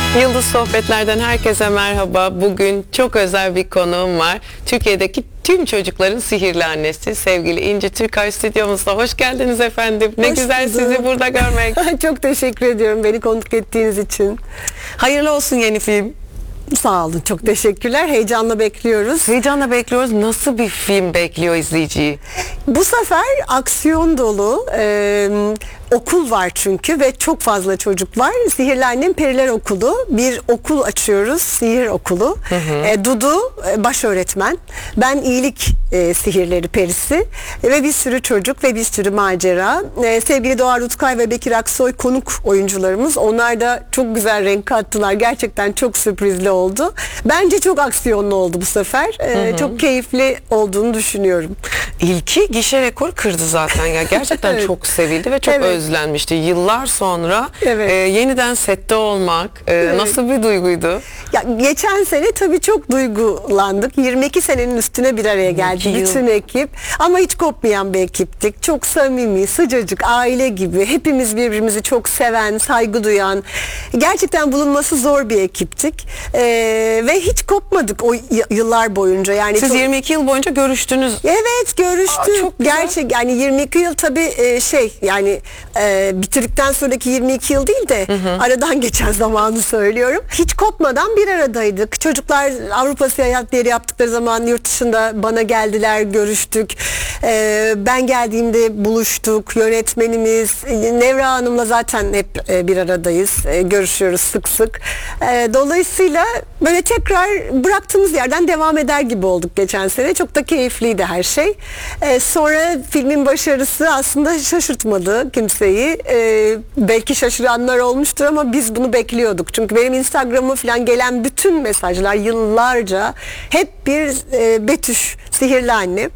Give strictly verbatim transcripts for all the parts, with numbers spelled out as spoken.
Yıldız Sohbetler'den herkese merhaba. Bugün çok özel bir konuğum var. Türkiye'deki tüm çocukların sihirli annesi sevgili İnci Türkay stüdyomuzda. Hoş geldiniz efendim. Ne Hoş güzel bulduk. sizi burada görmek. Çok teşekkür ediyorum beni konuk ettiğiniz için. Hayırlı olsun yeni film. Sağ olun, çok teşekkürler. Heyecanla bekliyoruz. Heyecanla bekliyoruz. Nasıl bir film bekliyor izleyiciyi? Bu sefer aksiyon dolu, e, okul var çünkü ve çok fazla çocuk var. Sihirli Annem Periler Okulu. Bir okul açıyoruz, sihir okulu. Hı hı. E, Dudu e, baş öğretmen. Ben iyilik e, sihirleri perisi ve bir sürü çocuk ve bir sürü macera. E, sevgili Doğa Rutkay ve Bekir Aksoy konuk oyuncularımız. Onlar da çok güzel renk kattılar. Gerçekten çok sürprizli oldu. Bence çok aksiyonlu oldu bu sefer. E, hı hı. Çok keyifli olduğunu düşünüyorum. İlki gişe rekor kırdı zaten ya. Gerçekten evet. Çok sevildi ve çok evet. özlenmişti. Yıllar sonra evet. e, yeniden sette olmak e, evet. nasıl bir duyguydu? Ya geçen sene tabii çok duygulandık. yirmi iki senenin üstüne bir araya geldi bütün ekip. Ama hiç kopmayan bir ekiptik. Çok samimi, sıcacık, aile gibi. Hepimiz birbirimizi çok seven, saygı duyan. Gerçekten bulunması zor bir ekiptik. Ee, ve hiç kopmadık o yıllar boyunca. Yani siz çok... yirmi iki yıl boyunca görüştünüz. Evet, görüştük. Aa, çok gerçek yani yirmi iki yıl tabii e, şey yani e, bitirdikten sonraki yirmi iki yıl değil de hı hı. aradan geçen zamanı söylüyorum. Hiç kopmadan bir aradaydık. Çocuklar Avrupa seyahatleri yaptıkları zaman yurt dışında bana geldiler, görüştük. Ee, ben geldiğimde buluştuk. Yönetmenimiz Nevra Hanım'la zaten hep e, bir aradayız. E, görüşüyoruz sık sık. E, dolayısıyla böyle tekrar bıraktığımız yerden devam eder gibi olduk geçen sene. Çok da keyifliydi her şey. E, sonra filmin başarısı aslında şaşırtmadı kimseyi. E, belki şaşıranlar olmuştur ama biz bunu bekliyorduk. Çünkü benim Instagram'ıma falan gelen bütün mesajlar yıllarca hep bir e, Betüş, sihirli anne.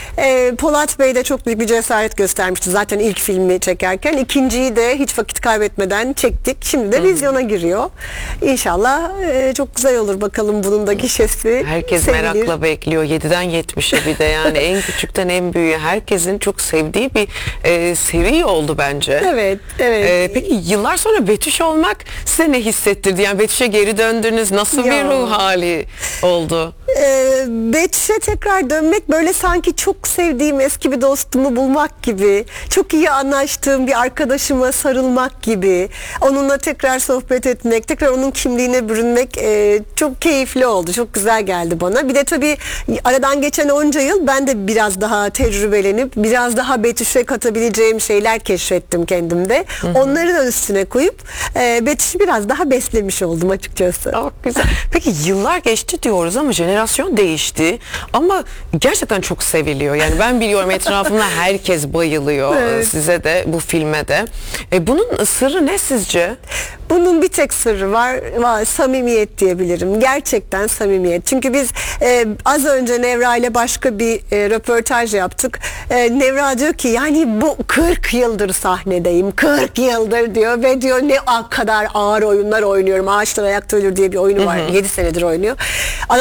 E, Polat Bey de çok büyük bir cesaret göstermişti zaten ilk filmi çekerken. İkinciyi de hiç vakit kaybetmeden çektik. Şimdi de hmm. vizyona giriyor. İnşallah e, çok güzel olur bakalım bunun da gişesi. Herkes sevilir. Merakla bekliyor. yediden yetmişe bir de yani en küçükten en büyüğe herkesin çok sevdiği bir e, seri oldu bence. Evet, evet. E, peki yıllar sonra Betüş olmak size ne hissettirdi? Yani Betüş'e geri döndünüz. Nasıl ya. bir ruh hali oldu? E, Betüş'e tekrar dönmek böyle sanki çok sevdiğim eski bir dostumu bulmak gibi, çok iyi anlaştığım bir arkadaşıma sarılmak gibi, onunla tekrar sohbet etmek, tekrar onun kimliğine bürünmek e, çok keyifli oldu, çok güzel geldi bana. Bir de tabii aradan geçen onca yıl ben de biraz daha tecrübelenip, biraz daha Betüş'e katabileceğim şeyler keşfettim kendimde. Hı hı. Onları da üstüne koyup e, Betüş'ü biraz daha beslemiş oldum açıkçası. Çok güzel. Peki yıllar geçti diyoruz ama jenerasyon değişti ama gerçekten çok seviliyor. Yani ben biliyorum etrafımda herkes bayılıyor evet. size de bu filme de. E, bunun sırrı ne sizce? Bunun bir tek sırrı var, var samimiyet diyebilirim. Gerçekten samimiyet. Çünkü biz e, az önce Nevra ile başka bir e, röportaj yaptık. E, Nevra diyor ki yani bu kırk yıldır sahnedeyim. kırk yıldır diyor ve diyor ne kadar ağır oyunlar oynuyorum. Ağaçlar Ayakta Ölür diye bir oyunu var. yedi senedir oynuyor.